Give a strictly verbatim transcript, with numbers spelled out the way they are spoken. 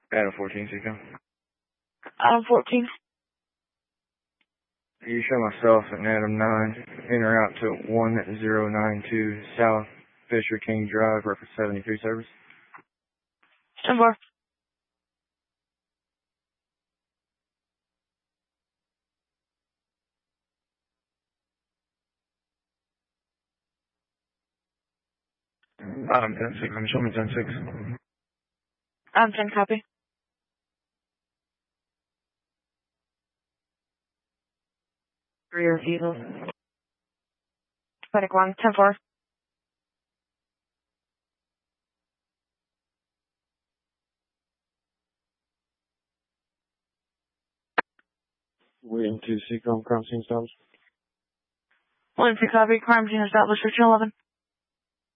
Adam fourteen, Seacom. Adam fourteen. You show myself and Adam nine, in or out to one zero nine two South Fisher King Drive, reference seventy-three service. Stand by. Adam ten six, show me ten six. Adam ten, copy. Rear Eagle. Panic one, ten four. William two, Seacom, crime scene established. William two, copy. Crime scene established, fifteen eleven.